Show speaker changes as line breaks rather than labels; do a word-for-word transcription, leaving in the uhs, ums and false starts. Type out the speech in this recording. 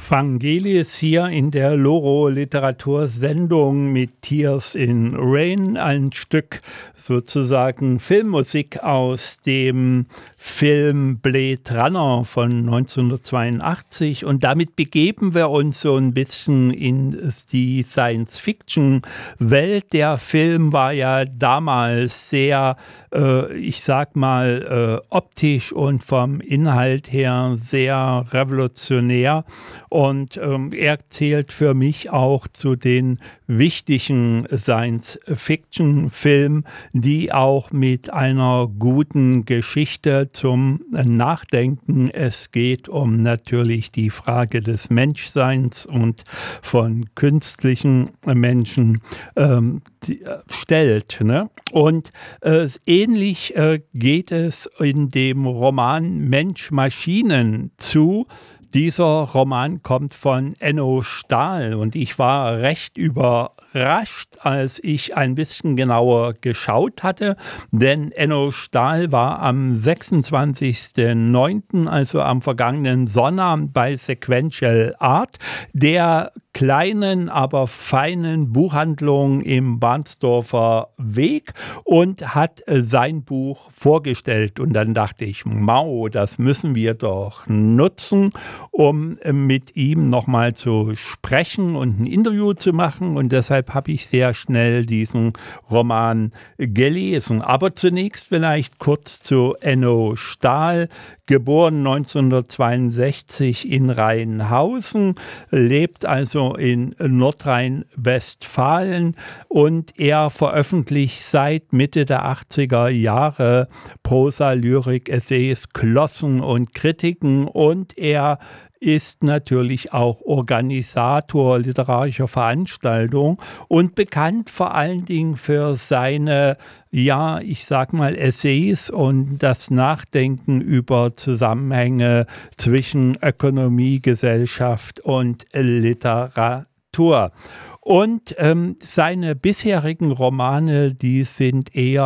Vangelis hier in der Loro Literatursendung mit Tears in Rain, ein Stück sozusagen Filmmusik aus dem Film Blade Runner von neunzehnhundertzweiundachtzig, und damit begeben wir uns so ein bisschen in die Science-Fiction-Welt. Der Film war ja damals sehr, äh, ich sag mal, äh, optisch und vom Inhalt her sehr revolutionär. Und ähm, er zählt für mich auch zu den wichtigen Science-Fiction-Filmen, die auch mit einer guten Geschichte zum Nachdenken. Es geht um natürlich die Frage des Menschseins und von künstlichen Menschen ähm, die, äh, stellt. Ne? Und äh, ähnlich äh, geht es in dem Roman Mensch-Maschinen zu. Dieser Roman kommt von Enno Stahl und ich war recht überrascht, als ich ein bisschen genauer geschaut hatte, denn Enno Stahl war am sechsundzwanzigsten neunten, also am vergangenen Sonnabend, bei Sequential Art, der kleinen, aber feinen Buchhandlung im Bahnsdorfer Weg, und hat sein Buch vorgestellt. Und dann dachte ich, mau, das müssen wir doch nutzen, um mit ihm nochmal zu sprechen und ein Interview zu machen. Und deshalb habe ich sehr schnell diesen Roman gelesen. Aber zunächst vielleicht kurz zu Enno Stahl. Geboren neunzehnhundertzweiundsechzig in Rheinhausen, lebt also in Nordrhein-Westfalen, und er veröffentlicht seit Mitte der achtziger Jahre Prosa, Lyrik, Essays, Glossen und Kritiken, und er ist natürlich auch Organisator literarischer Veranstaltungen und bekannt vor allen Dingen für seine, ja, ich sag mal, Essays und das Nachdenken über Zusammenhänge zwischen Ökonomie, Gesellschaft und Literatur. Und ähm, seine bisherigen Romane, die sind eher